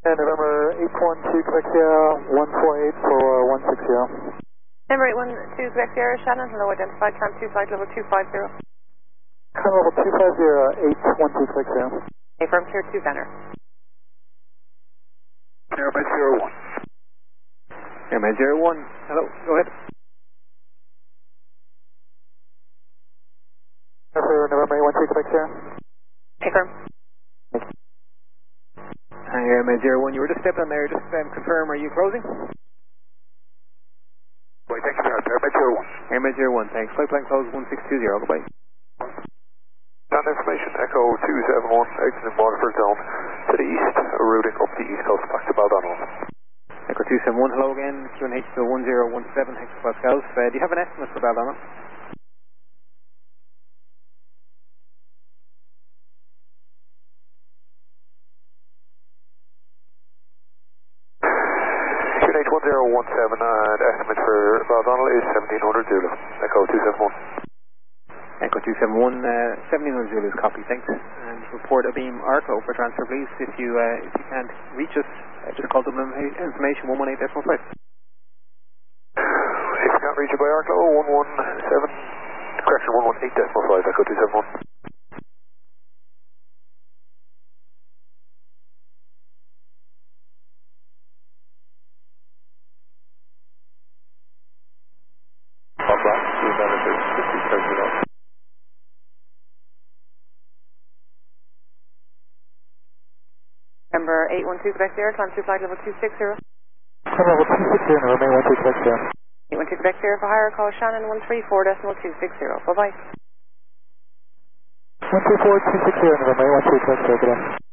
November 812 Quebec Sierra 148 for 160. Number 812 Quebec Sierra, Shannon, hello, identified, climb 2 flight level 250. Climb level 250, 812 Quebec Sierra. Affirm, clear 2 Gunner. Airman 01. Airman 01, hello, go ahead. November 812 Quebec Sierra. Affirm. Airman 01, you were just stepping on there, just confirm, are you closing? Wait, thank you very much, Airman 01. Airman 01, thanks. Flight plan close 1620, goodbye. Ground information, Echo 271, exiting Waterford Zone to the east, routing up the east coast back to Baldonnel. Echo 271, hello again, QNH to 1017 hectopascals. Do you have an estimate for Baldonnel? QNH 1017 and estimate for Baldonnel is 1700 Zulu, Echo 271. Echo 271, 1700 Zulu is copy, thanks. And report a beam ARCO for transfer, please. If you can't reach us, just call them information 118.5. If you can't reach it by ARCO, 117, correction, 118.5, Echo 271. Number 812 Quebec Sierra, climb 2 flight level 260. Climb level 260, November 812 Quebec Sierra. 812 Quebec Sierra for higher, call Shannon 134.260. Bye-bye. 134.260, November 812 Quebec Sierra, good day.